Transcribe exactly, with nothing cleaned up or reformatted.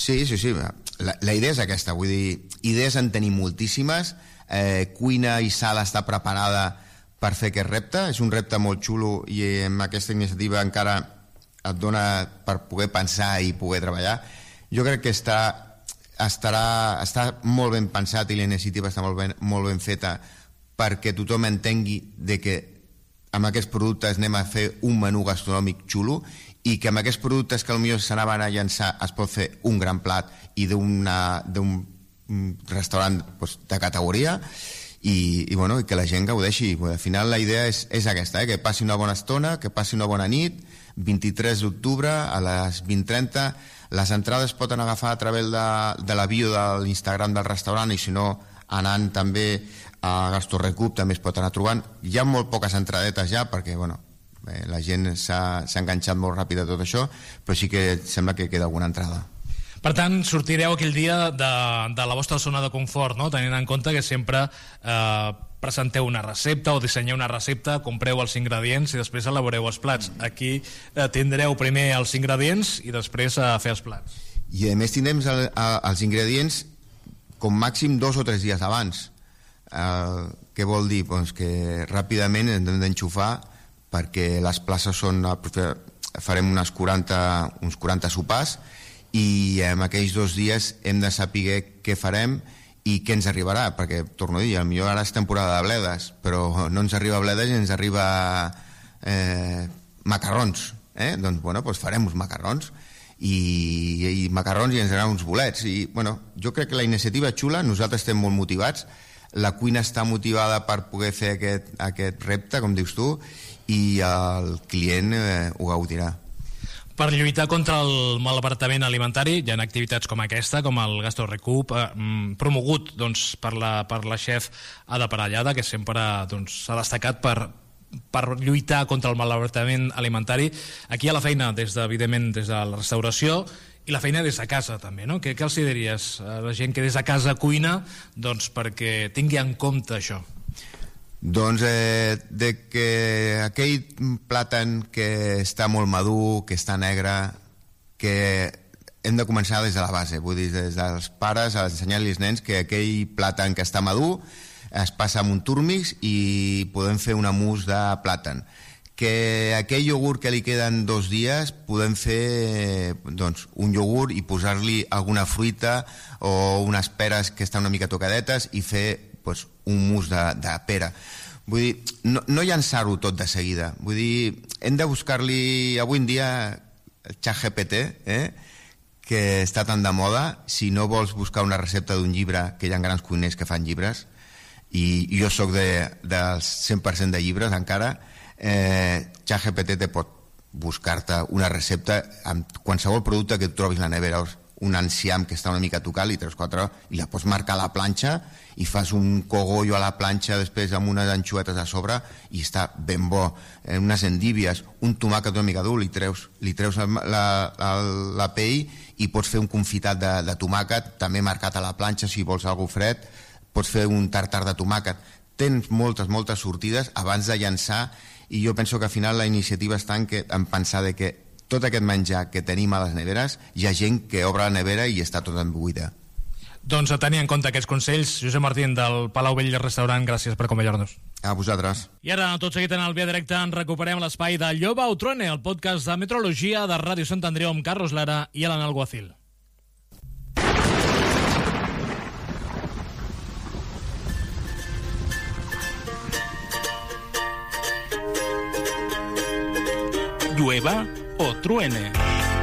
Sí, sí, sí. La, la idea és aquesta, vull dir, idees en tenim moltíssimes, eh, cuina i sala està preparada per fer aquest repte, és un repte molt xulo i amb aquesta iniciativa encara et dona per poder pensar i poder treballar. Jo crec que està, estarà, està molt ben pensat i la iniciativa està molt ben, molt ben feta perquè tothom entengui de que amb aquests productes anem a fer un menú gastronòmic xulo i que amb aquests productes que potser s'anaven a llançar es pot fer un gran plat i d'un restaurant doncs, de categoria i, i, bueno, i que la gent gaudeixi. Al final la idea és, és aquesta, eh? Que passi una bona estona, que passi una bona nit, vint-i-tres d'octubre a les vint trenta. Les entrades es poden agafar a través de, de la bio de l'Instagram del restaurant i si no anant també a Gastorrecup també es pot anar trobant. Hi ha molt poques entradetes ja perquè bueno, eh, la gent s'ha enganxat molt ràpid a tot això, però sí que sembla que queda alguna entrada. Per tant, sortireu aquell dia de, de la vostra zona de confort, no? Tenint en compte que sempre eh, presenteu una recepta o dissenyeu una recepta, compreu els ingredients i després elaboreu els plats. Aquí eh, tindreu primer els ingredients i després a fer els plats. I a més tindrem el, els ingredients com màxim dos o tres dies abans. Eh, què vol dir? Pues que ràpidament hem d'enxufar perquè les places són... farem unes quaranta, uns quaranta sopars i en aquells dos dies hem de saber què farem i què ens arribarà, perquè, torno a dir, potser ara és temporada de bledes, però no ens arriba bledes i ens arriba eh, macarrons, eh? Doncs, bueno, doncs farem uns macarrons i, i macarrons i ens agraden uns bolets i, bueno, jo crec que la iniciativa és xula, nosaltres estem molt motivats, la cuina està motivada per poder fer aquest, aquest repte, com dius tu, i el client eh, ho gaudirà. Per lluitar contra el malbaratament alimentari hi ha activitats com aquesta, com el Gastorrecup, eh, promogut doncs, per, la, per la xef Ada Parellada, que sempre doncs, s'ha destacat per, per lluitar contra el malbaratament alimentari. Aquí a la feina, des de, evidentment, des de la restauració, i la feina des de casa també, no? Què, què els diries a la gent que des de casa cuina doncs, perquè tingui en compte això? Doncs eh, de que aquell plàtan que està molt madur, que està negre, que hem de començar des de la base, vull dir, des dels pares a ensenyar-li als nens que aquell plàtan que està madur es passa amb un túrmix i podem fer un emús de plàtan. Que aquell iogurt que li queden dos dies podem fer doncs, un iogurt i posar-li alguna fruita o unes peres que estan una mica tocadetes i fer doncs, un mousse de, de pera. Vull dir, no, no llançar-ho tot de seguida. Vull dir, hem de buscar-li avui en dia el xat G P T, eh? Que està tan de moda. Si no vols buscar una recepta d'un llibre, que hi ha grans cuiners que fan llibres, i, i jo sóc de, del cent per cent de llibres encara, eh, xat G P T te pot buscar-te una recepta amb qualsevol producte que et trobis a la nevera, un enciam que està una mica tocat i treus quatre i la pots marcar a la planxa i fas un cogollo a la planxa després amb unes anxoetes a sobre i està ben bo, eh, unes endívies, un tomàquet una mica dur, li treus, li treus la, la, la pell i pots fer un confitat de, de tomàquet també marcat a la planxa si vols alguna fred, pots fer un tartar de tomàquet. Tens moltes, moltes sortides abans de llançar i jo penso que al final la iniciativa està en, que, en pensar de que tot aquest menjar que tenim a les neveres hi ha gent que obre la nevera i està tot buida. Doncs a tenir en compte aquests consells. Josep Martín del Palau Vell Restaurant, gràcies per acompanyar-nos. A vosaltres. I ara, tot seguit en el Via Directe, en recuperem l'espai de Lloba o Truene, el podcast de meteorologia de Ràdio Sant Andreu amb Carlos Lara i Alan Alguacil. Llueva o truene.